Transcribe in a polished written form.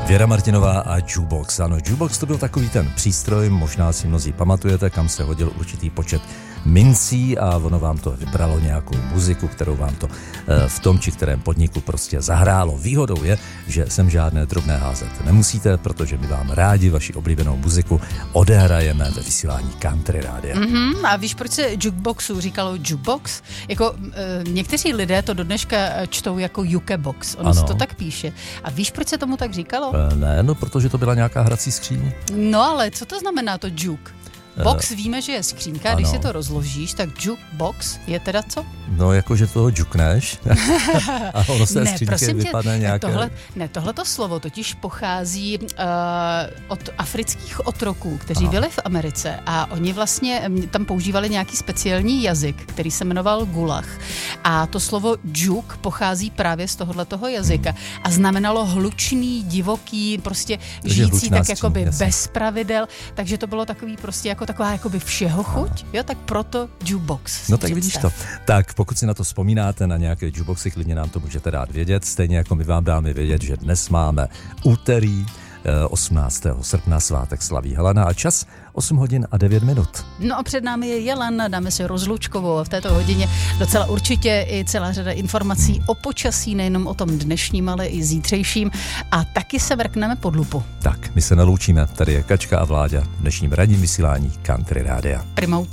Věra Martinová a Jukebox. Ano, Jukebox to byl takový ten přístroj, možná si mnozí pamatujete, kam se hodil určitý počet mincí a ono vám to vybralo nějakou muziku, kterou vám to v tom či kterém podniku prostě zahrálo. Výhodou je, že sem žádné drobné házet nemusíte, protože my vám rádi vaši oblíbenou muziku odehrajeme ve vysílání Country Rádia. A víš, proč se Jukeboxu říkalo Jukebox? Jako někteří lidé to do dneška čtou jako Jukebox. Ono se to tak píše. A víš, proč se tomu tak říkalo? Ne, no protože to byla nějaká hrací skříň. No ale co to znamená to juke? Box víme, že je skřínka, když si to rozložíš, tak jukebox je teda co? No, jakože toho jukneš a ono z té skřínky vypadne nějaké... Tohleto slovo totiž pochází od afrických otroků, kteří byli v Americe a oni vlastně tam používali nějaký speciální jazyk, který se jmenoval gulach. A to slovo juk pochází právě z tohoto jazyka a znamenalo hlučný, divoký, prostě žijící tak jakoby bez pravidel, takže to bylo takový prostě jako taková jakoby všeho chuť, jo, tak proto jukebox. No tak vidíš to. Tak pokud si na to vzpomínáte, na nějaké jukeboxy, klidně nám to můžete dát vědět, stejně jako my vám dáme vědět, že dnes máme úterý 18. srpna, svátek slaví Helena a čas 8 hodin a 9 minut. No a před námi je Jelen, dáme si rozlučkovou a v této hodině docela určitě i celá řada informací o počasí, nejenom o tom dnešním, ale i zítřejším a taky se vrkneme pod lupu. Tak, my se naloučíme, tady je Kačka a Vláďa v dnešním ranním vysílání Country Rádia. Prima